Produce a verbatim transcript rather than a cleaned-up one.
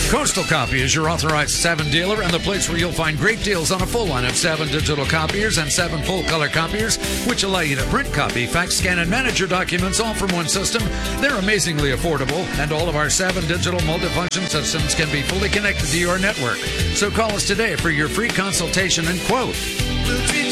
Coastal Copy is your authorized Savin dealer and the place where you'll find great deals on a full line of Savin digital copiers and Savin full color copiers, which allow you to print, copy, fax, scan, and manage your documents all from one system. They're amazingly affordable, and all of our Savin digital multifunction systems can be fully connected to your network. So call us today for your free consultation and quote.